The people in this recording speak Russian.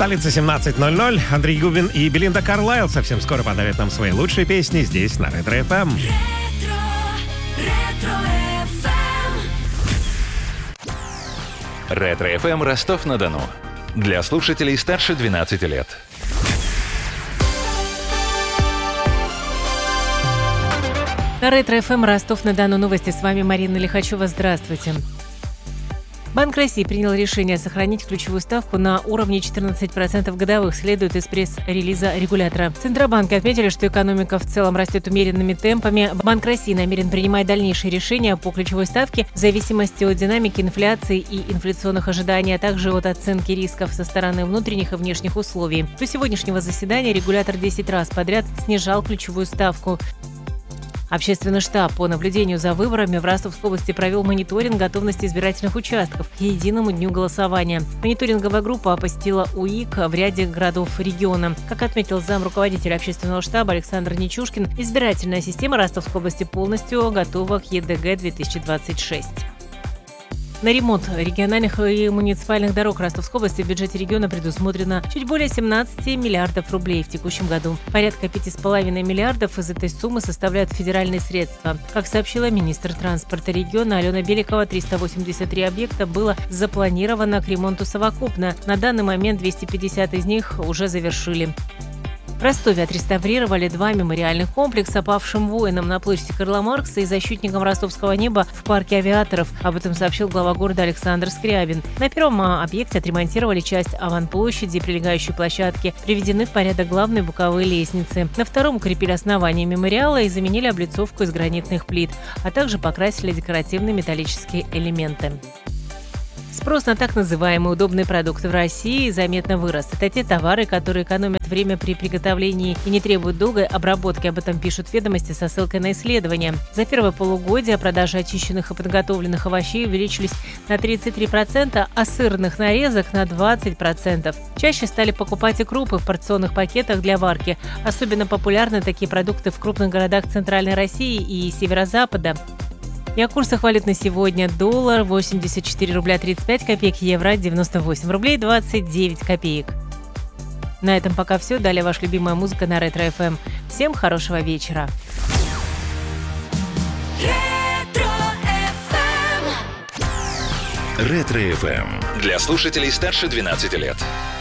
Столица 17:00. Андрей Губин и Белинда Карлайл совсем скоро подарят нам свои лучшие песни здесь, на Ретро-ФМ. Ретро-ФМ Ростов-на-Дону. Для слушателей старше 12 лет. На Ретро-ФМ Ростов-на-Дону новости. С вами Марина Лихачева. Здравствуйте. Банк России принял решение сохранить ключевую ставку на уровне 14% годовых, следует из пресс-релиза регулятора. Центробанки отметили, что экономика в целом растет умеренными темпами. Банк России намерен принимать дальнейшие решения по ключевой ставке в зависимости от динамики инфляции и инфляционных ожиданий, а также от оценки рисков со стороны внутренних и внешних условий. До сегодняшнего заседания регулятор 10 раз подряд снижал ключевую ставку. Общественный штаб по наблюдению за выборами в Ростовской области провел мониторинг готовности избирательных участков к единому дню голосования. Мониторинговая группа посетила УИК в ряде городов региона. Как отметил замруководителя общественного штаба Александр Нечушкин, избирательная система Ростовской области полностью готова к ЕДГ 2026. На ремонт региональных и муниципальных дорог Ростовской области в бюджете региона предусмотрено чуть более 17 миллиардов рублей в текущем году. Порядка 5,5 миллиардов из этой суммы составляют федеральные средства. Как сообщила министр транспорта региона Алена Беликова, 383 объекта было запланировано к ремонту совокупно. На данный момент 250 из них уже завершили. В Ростове отреставрировали 2 мемориальных комплекса павшим воинам на площади Карла Маркса и защитникам ростовского неба в парке авиаторов. Об этом сообщил глава города Александр Скрябин. На первом объекте отремонтировали часть аванплощади и прилегающей площадки. Приведены в порядок главные боковые лестницы. На втором укрепили основание мемориала и заменили облицовку из гранитных плит, а также покрасили декоративные металлические элементы. Спрос на так называемые удобные продукты в России заметно вырос. Это те товары, которые экономят время при приготовлении и не требуют долгой обработки. Об этом пишут ведомости со ссылкой на исследования. За первое полугодие продажи очищенных и подготовленных овощей увеличились на 33%, а сырных нарезок на 20%. Чаще стали покупать и крупы в порционных пакетах для варки. Особенно популярны такие продукты в крупных городах Центральной России и Северо-Запада. И о курсах валют на сегодня. Доллар 84 рубля 35 копеек, евро 98 рублей 29 копеек. На этом пока все. Далее ваша любимая музыка на Ретро-ФМ. Всем хорошего вечера. Ретро-ФМ. Для слушателей старше 12 лет.